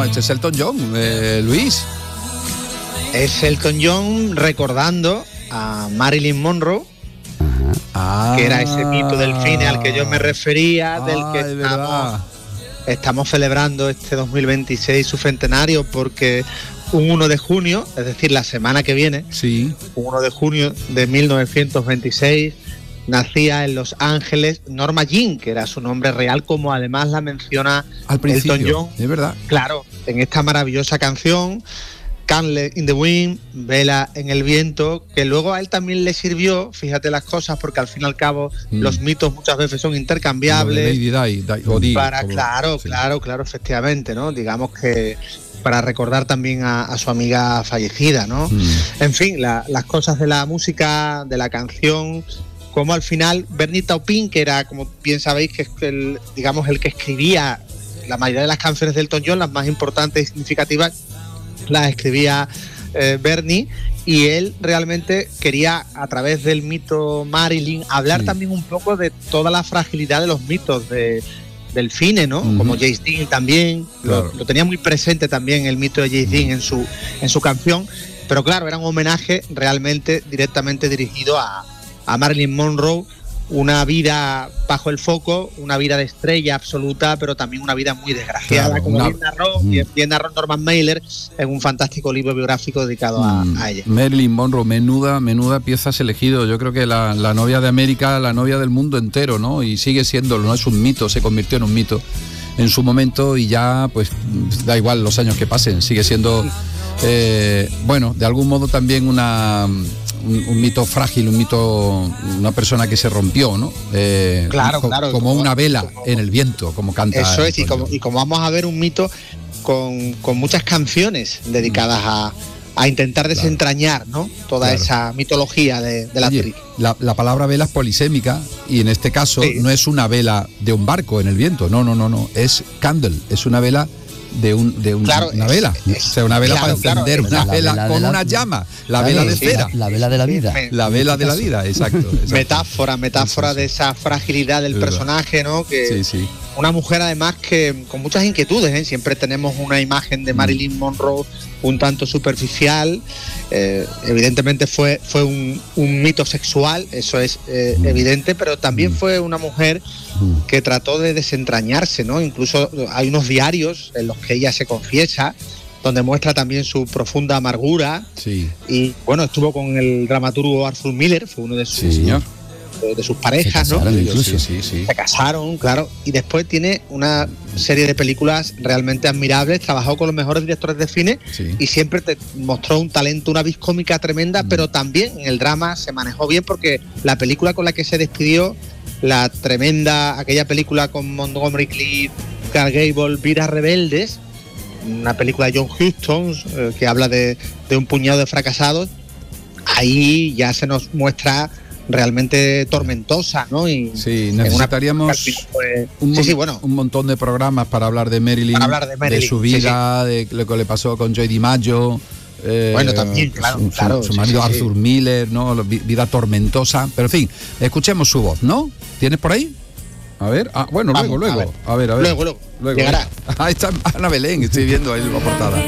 este es Elton John, Luis. Es Elton John recordando a Marilyn Monroe, que era ese mito del cine al que yo me refería, del que estamos celebrando este 2026 su centenario, porque un 1 de junio, es decir, la semana que viene, un 1 de junio de 1926, nacía en Los Ángeles Norma Jean, que era su nombre real, como además la menciona al principio, Elton John. Es verdad. Claro, en esta maravillosa canción, Candle in the Wind, Vela en el viento, que luego a él también le sirvió, fíjate las cosas, porque al fin y al cabo los mitos muchas veces son intercambiables. Claro, efectivamente, ¿no? Digamos que para recordar también a su amiga fallecida, ¿no? En fin, las cosas de la música, de la canción, como al final Bernie Taupin, que era, como bien sabéis, que es el que escribía la mayoría de las canciones de Elton John, las más importantes y significativas, las escribía Bernie, y él realmente quería, a través del mito Marilyn, hablar también un poco de toda la fragilidad de los mitos del cine, ¿no? Como James Dean también, lo tenía muy presente también el mito de James Dean en su canción, pero claro, era un homenaje realmente directamente dirigido a Marilyn Monroe, una vida bajo el foco, una vida de estrella absoluta, pero también una vida muy desgraciada, como bien narró Norman Mailer en un fantástico libro biográfico dedicado a ella. Marilyn Monroe, menuda pieza has elegido. Yo creo que la novia de América, la novia del mundo entero, ¿no? Y sigue siéndolo, no es un mito, se convirtió en un mito en su momento, y ya pues da igual los años que pasen, sigue siendo de algún modo también un mito frágil, una persona que se rompió, ¿no? Claro. Como una vela en el viento, como canta. Eso es, y como vamos a ver, un mito con muchas canciones dedicadas a intentar desentrañar, ¿no? Toda esa mitología de la actriz. La palabra vela es polisémica, y en este caso no es una vela de un barco en el viento, no, es candle, es una vela una vela, o sea, una vela para encender, una vela con una llama, la vela de cera, la vela de la vida, la vela de la vida, exacto. Metáfora de esa fragilidad del personaje, ¿no? Que una mujer además que con muchas inquietudes, siempre tenemos una imagen de Marilyn Monroe un tanto superficial, evidentemente fue un mito sexual, eso es evidente, pero también fue una mujer que trató de desentrañarse, ¿no? Incluso hay unos diarios en los que ella se confiesa, donde muestra también su profunda amargura. Y bueno, estuvo con el dramaturgo Arthur Miller, fue uno de sus parejas, ¿no? Se casaron, claro, y después tiene una serie de películas realmente admirables, trabajó con los mejores directores de cine y siempre te mostró un talento, una vis cómica tremenda, pero también en el drama se manejó bien, porque la película con la que se despidió, aquella película con Montgomery Clift, Clark Gable, Vidas Rebeldes, una película de John Huston que habla de un puñado de fracasados, ahí ya se nos muestra realmente tormentosa, ¿no? Y necesitaríamos un montón de programas para hablar de Marilyn, de su vida, de lo que le pasó con Joy DiMaggio, también, su marido Arthur Miller, ¿no? Vida tormentosa, pero en fin, escuchemos su voz, ¿no? ¿Tienes por ahí? A ver, luego. A ver. Luego. Llegará. Ahí está Ana Belén, estoy viendo ahí la portada.